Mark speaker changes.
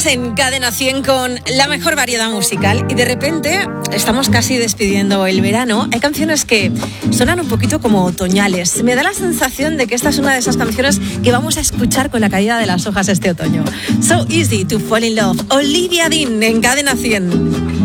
Speaker 1: Estás en Cadena 100 con la mejor variedad musical y de repente estamos casi despidiendo el verano. Hay canciones que sonan un poquito como otoñales. Me da la sensación de que esta es una de esas canciones que vamos a escuchar con la caída de las hojas este otoño. So Easy to Fall in Love. Olivia Dean en Cadena 100.